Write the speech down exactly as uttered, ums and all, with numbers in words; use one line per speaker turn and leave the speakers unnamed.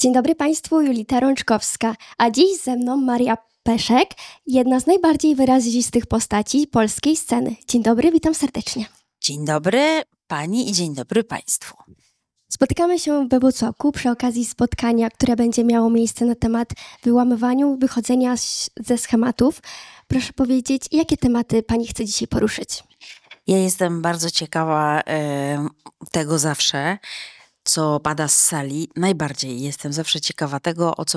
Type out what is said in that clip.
Dzień dobry Państwu, Julita Rączkowska, a dziś ze mną Maria Peszek, jedna z najbardziej wyrazistych postaci polskiej sceny. Dzień dobry, witam serdecznie.
Dzień dobry Pani i dzień dobry Państwu.
Spotykamy się we Włocławku przy okazji spotkania, które będzie miało miejsce na temat wyłamywaniu, wychodzenia ze schematów. Proszę powiedzieć, jakie tematy Pani chce dzisiaj poruszyć?
Ja jestem bardzo ciekawa e, tego zawsze, co pada z sali. Najbardziej jestem zawsze ciekawa tego, o co